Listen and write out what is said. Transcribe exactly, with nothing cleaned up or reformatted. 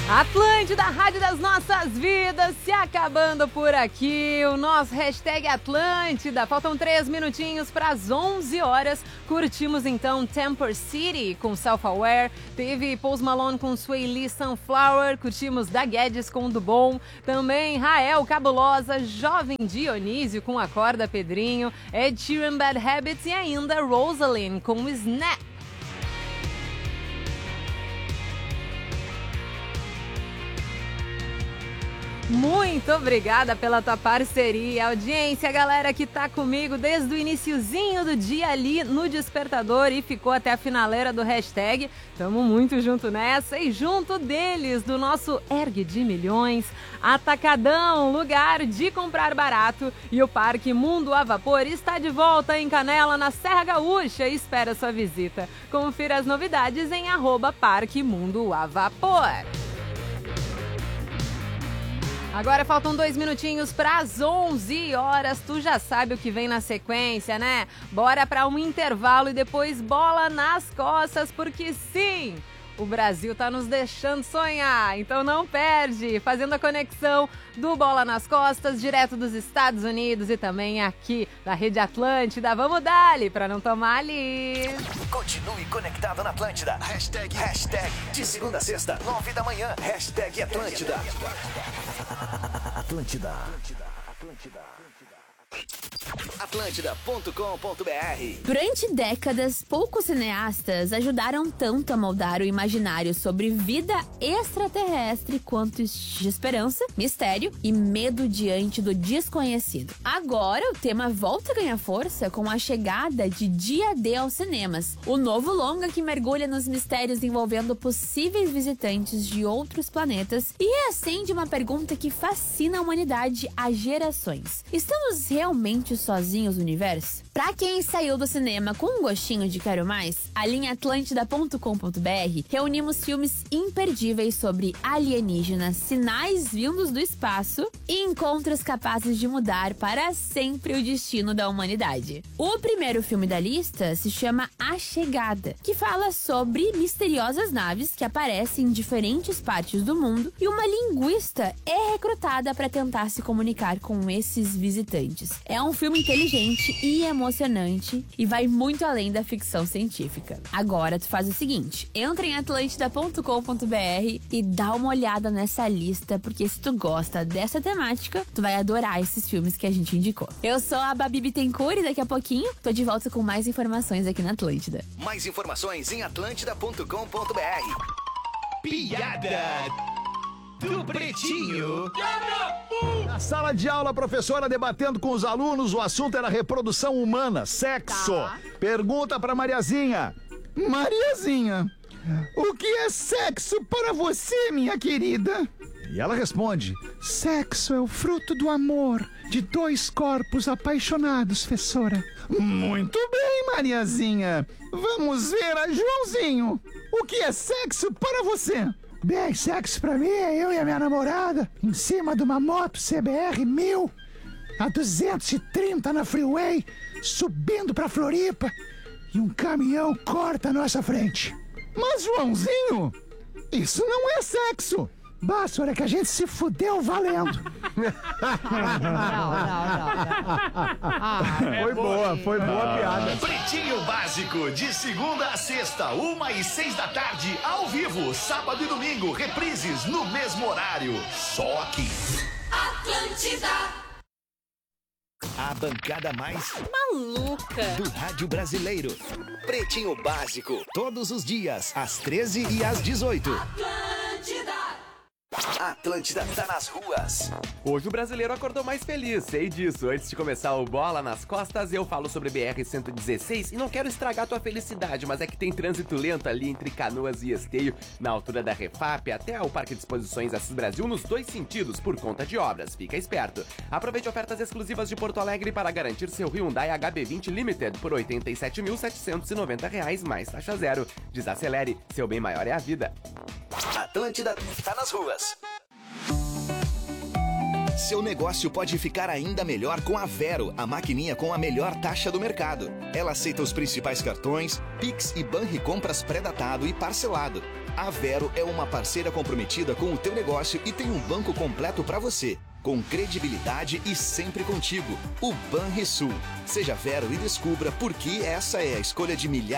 Atlântida, Rádio das Nossas Vidas, se acabando por aqui, o nosso hashtag Atlântida. Faltam três minutinhos para as onze horas. Curtimos então Temper City com Self-Aware, teve Post Malone com Sway Lee Sunflower, curtimos Da Guedes com Do Bom, também Rael Cabulosa, Jovem Dionísio com Acorda Pedrinho, Ed Sheeran Bad Habits e ainda Rosaline com Snap. Muito obrigada pela tua parceria, audiência, galera que tá comigo desde o iniciozinho do dia ali no Despertador e ficou até a finaleira do hashtag. Tamo muito junto nessa e junto deles, do nosso Ergue de Milhões, Atacadão, lugar de comprar barato, e o Parque Mundo a Vapor está de volta em Canela, na Serra Gaúcha, e espera sua visita. Confira as novidades em arroba Parque Mundo a Vapor. Agora faltam dois minutinhos para as onze horas, tu já sabe o que vem na sequência, né? Bora para um intervalo e depois bola nas costas, porque sim, o Brasil tá nos deixando sonhar, então não perde, fazendo a conexão do Bola nas Costas, direto dos Estados Unidos e também aqui da Rede Atlântida. Vamos dali para não tomar ali. Continue conectado na Atlântida. Hashtag, hashtag de segunda a sexta, nove da manhã. Hashtag Atlântida. Atlântida. Atlântida. Atlântida ponto com ponto br. Durante décadas, poucos cineastas ajudaram tanto a moldar o imaginário sobre vida extraterrestre quanto de esperança, mistério e medo diante do desconhecido. Agora, o tema volta a ganhar força com a chegada de Dia D aos cinemas, o novo longa que mergulha nos mistérios envolvendo possíveis visitantes de outros planetas e reacende uma pergunta que fascina a humanidade há gerações. Estamos realmente sozinhos no universo? Pra quem saiu do cinema com um gostinho de quero mais, ali em atlântida ponto com ponto br reunimos filmes imperdíveis sobre alienígenas, sinais vindos do espaço e encontros capazes de mudar para sempre o destino da humanidade. O primeiro filme da lista se chama A Chegada, que fala sobre misteriosas naves que aparecem em diferentes partes do mundo e uma linguista é recrutada para tentar se comunicar com esses visitantes. É um filme inteligente e emocionante e vai muito além da ficção científica. Agora tu faz o seguinte, entra em atlântida ponto com ponto br e dá uma olhada nessa lista, porque se tu gosta dessa temática, tu vai adorar esses filmes que a gente indicou. Eu sou a Babi Bittencourt e daqui a pouquinho tô de volta com mais informações aqui na Atlântida. Mais informações em atlântida ponto com ponto br. Piada do Pretinho. Na sala de aula, a professora debatendo com os alunos, o assunto era reprodução humana, sexo. Tá. Pergunta pra Mariazinha. Mariazinha, o que é sexo para você, minha querida? E ela responde: sexo é o fruto do amor de dois corpos apaixonados, professora. Muito bem, Mariazinha. Vamos ver a Joãozinho. O que é sexo para você? Bem, sexo pra mim é eu e a minha namorada em cima de uma moto C B R mil a duzentos e trinta na freeway, subindo pra Floripa, e um caminhão corta a nossa frente. Mas, Joãozinho, isso não é sexo. Bah, senhora, é que a gente se fudeu valendo. Não, não, não. Ah, Foi boa, foi boa piada. Pretinho Básico, de segunda a sexta, uma e seis da tarde, ao vivo, sábado e domingo, reprises no mesmo horário. Só aqui. Atlântida. A bancada mais maluca do rádio brasileiro. Pretinho Básico, todos os dias, às treze e às dezoito. Atlântida. Atlântida tá nas ruas. Hoje o brasileiro acordou mais feliz, sei disso. Antes de começar o Bola nas Costas, eu falo sobre B R cento e dezesseis e não quero estragar tua felicidade, mas é que tem trânsito lento ali entre Canoas e Esteio, na altura da Refap até o Parque de Exposições Assis Brasil, nos dois sentidos, por conta de obras. Fica esperto. Aproveite ofertas exclusivas de Porto Alegre para garantir seu Hyundai H B vinte Limited por oitenta e sete mil setecentos e noventa reais mais taxa zero. Desacelere, seu bem maior é a vida. Atlântida tá nas ruas. Seu negócio pode ficar ainda melhor com a Vero, a maquininha com a melhor taxa do mercado. Ela aceita os principais cartões, Pix e Banricompras pré-datado e parcelado. A Vero é uma parceira comprometida com o teu negócio e tem um banco completo para você. Com credibilidade e sempre contigo. O Banrisul. Seja Vero e descubra por que essa é a escolha de milhares.